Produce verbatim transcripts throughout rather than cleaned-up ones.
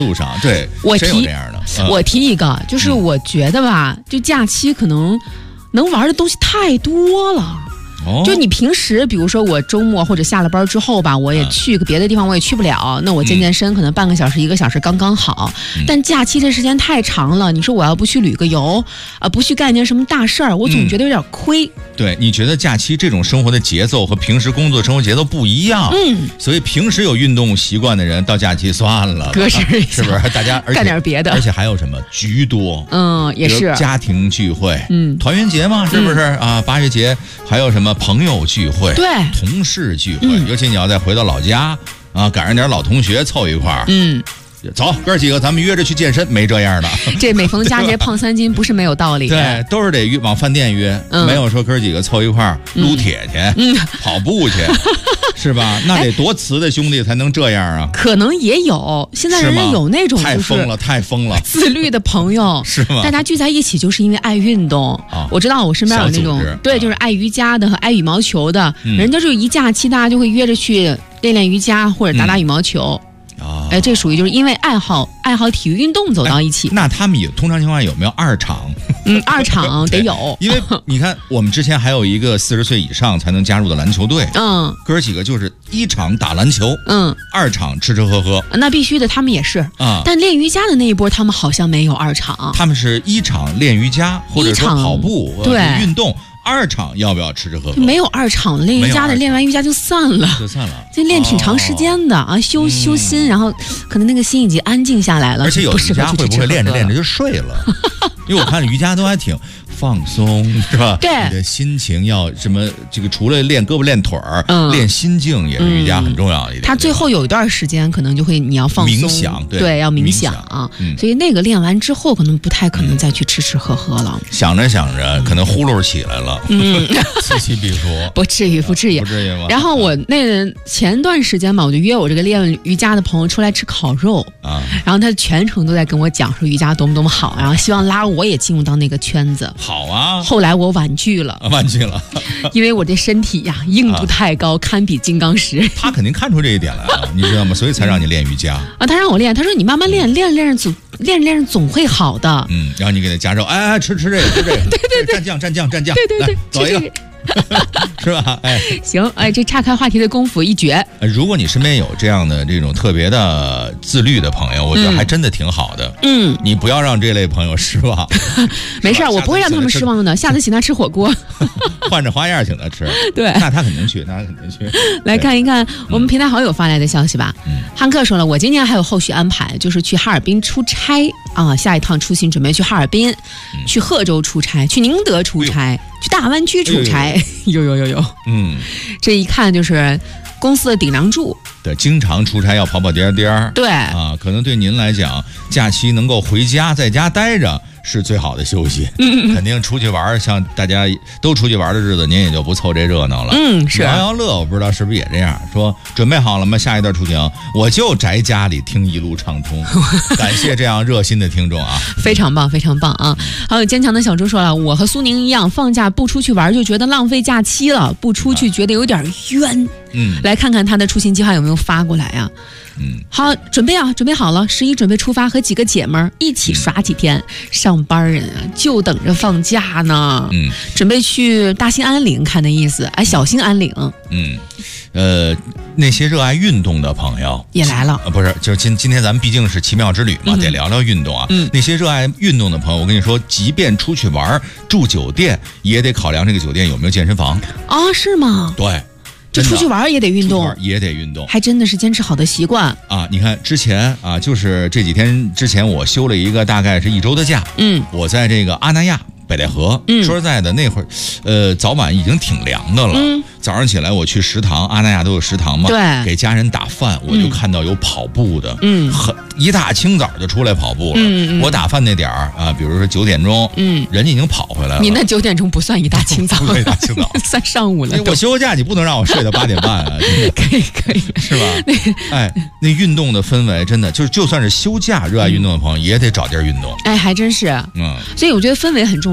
路上，对， 我提有这样的、 嗯。我提一个，就是我觉得吧，就假期可能能玩的东西太多了。 哦、 就你平时比如说我周末或者下了班之后吧，我也去个别的地方我也去不了，那我健健身可能半个小时一个小时刚刚好、嗯、但假期这时间太长了，你说我要不去旅个游啊，不去干件什么大事儿，我总觉得有点亏、嗯、 对，你觉得假期这种生活的节奏和平时工作生活节奏不一样，嗯，所以平时有运动习惯的人到假期算了搁置一下， 是不是大家而且干点别的， 而且还有什么居多， 嗯，也是家庭聚会， 嗯， 团圆节嘛，是不是、嗯、啊？八月节还有什么朋友聚会， 对， 同事聚会、 嗯、 尤其你要再回到老家啊，赶上点老同学凑一块儿， 嗯， 走，哥几个咱们约着去健身，没这样的。 这每逢佳节胖三斤不是没有道理， 对，都是得约往饭店约、嗯、没有说哥几个凑一块儿撸铁去、嗯、跑步去是吧？那得多瓷的兄弟才能这样啊！ 可能也有，现在人家有那种太疯了，太疯了， 自律的朋友是吗？ 大家聚在一起就是因为爱运动。哦、我知道我身边有那种对，就是爱瑜伽的和爱羽毛球的，嗯、人家就一假期大家就会约着去练练瑜伽或者打打羽毛球。嗯啊， 哎，这属于就是因为爱好爱好体育运动走到一起。 那他们也通常情况下有没有二场？ 嗯，二场得有， 因为你看我们之前还有一个四十岁以上才能加入的篮球队， 嗯， 哥几个就是一场打篮球， 嗯， 二场吃吃喝喝， 那必须的，他们也是啊。但练瑜伽的那一波，他们好像没有二场， 他们是一场练瑜伽或者说跑步， 对运动。二场要不要吃吃喝喝？ 没有二场练瑜伽的，练完瑜伽就散了， 就散了。 这练挺长时间的、哦、啊，修修心、嗯，然后可能那个心已经安静下来了。 而且有瑜伽会不会练着练着就睡了？因为我看瑜伽都还挺放松，是吧？ 对， 你的心情要什么？这个除了练胳膊练腿儿、 嗯， 练心境也是瑜伽很重要的一点。 他、嗯、最后有一段时间可能就会你要放松， 冥想，对， 对要冥想啊、嗯。所以那个练完之后，可能不太可能再去吃吃喝喝了。 嗯、想着想着，可能呼噜起来了。嗯。此起彼伏， 不至于，不至于， 不至于吗？ 然后我那前段时间嘛，我就约我这个练瑜伽的朋友出来吃烤肉啊，然后他全程都在跟我讲说瑜伽多么多么好，然后希望拉我也进入到那个圈子。 好啊， 后来我婉拒了， 啊、婉拒了， 因为我这身体呀硬度太高，啊、堪比金刚石。 他肯定看出这一点来了，你知道吗？所以才让你练瑜伽啊。他让我练，他说你慢慢练，嗯、练练总练练着总会好的。 嗯，然后你给他加肉，哎哎，吃吃这个，吃这个， 对对对， 蘸酱蘸酱蘸酱， 对对对， 走一个。是吧？哎， 行，哎，这岔开话题的功夫一绝。 如果你身边有这样的这种特别的自律的朋友，我觉得还真的挺好的。 嗯， 你不要让这类朋友失望。 没事，我不会让他们失望的。下次请他吃火锅， 换着花样请他吃。 对， 那他肯定去，那他肯定去。 来看一看我们平台好友发来的消息吧。嗯，汉克说了，我今年还有后续安排，就是去哈尔滨出差啊，下一趟出行准备去哈尔滨，嗯、去贺州出差，去宁德出差。去大湾区出差，有有有有， 嗯， 这一看就是公司的顶梁柱。 对，经常出差要跑跑颠颠。 对啊，可能对您来讲，假期能够回家在家待着是最好的休息。嗯，肯定出去玩，像大家都出去玩的日子，您也就不凑这热闹了。 嗯，是。 摇摇乐，我不知道是不是也这样说，准备好了吗？下一段出行，我就宅家里听一路畅通。感谢这样热心的听众啊， 非常棒，非常棒啊！还有坚强的小猪说了，我和苏宁一样，放假不出去玩就觉得浪费假期了，不出去觉得有点冤。嗯，来看看他的出行计划有没有发过来啊？嗯，好，准备啊，准备好了，十一准备出发，和几个姐们儿一起耍几天。嗯、上班人啊，就等着放假呢。嗯，准备去大兴安岭看的意思，哎，小兴安岭。 嗯，呃，那些热爱运动的朋友也来了， 呃、不是，就是今今天咱们毕竟是奇妙之旅嘛，嗯、得聊聊运动啊。嗯，那些热爱运动的朋友，我跟你说，即便出去玩住酒店，也得考量这个酒店有没有健身房啊？是吗？ 对。 就出去玩也得运动， 也得运动， 还真的是坚持好的习惯啊！你看之前啊，就是这几天之前，我休了一个大概是一周的假，嗯，我在这个阿那亚北戴河，嗯，说实在的，那会儿，呃，早晚已经挺凉的了，嗯，早上起来我去食堂，阿那亚都有食堂嘛， 对， 给家人打饭，我就看到有跑步的，嗯，很一大清早就出来跑步了，嗯，我打饭那点儿啊，比如说九点钟，嗯，人家已经跑回来了。 你那九点钟不算一大清早， 不算一大清早， 算上午了。 我休个假，你不能让我睡到八点半啊！ 可以可以， 是吧？哎，那运动的氛围真的就是，就算是休假热爱运动的朋友，也得找地儿运动。 哎，还真是，嗯，所以我觉得氛围很重要。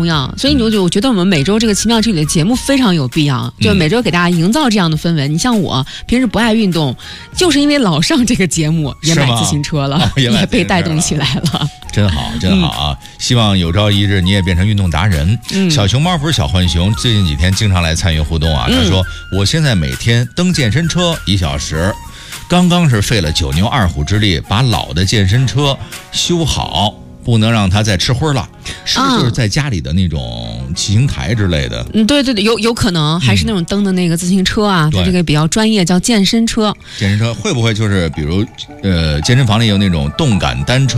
要。所以你就我觉得我们每周这个奇妙之旅的节目非常有必要，就每周给大家营造这样的氛围。你像我平时不爱运动，就是因为老上这个节目，也买自行车了，哦、也, 也被带动起来了。 真好，真好啊！嗯、希望有朝一日你也变成运动达人。嗯、小熊猫不是小浣熊，最近几天经常来参与互动啊。嗯、他说：“我现在每天蹬健身车一小时。”刚刚是费了九牛二虎之力把老的健身车修好，不能让它再吃灰了。是不是就是在家里的那种骑行台之类的？ 嗯，对对对，有有可能还是那种蹬的那个自行车啊，它、嗯、这个比较专业，叫健身车。 健身车会不会就是比如呃健身房里有那种动感单车？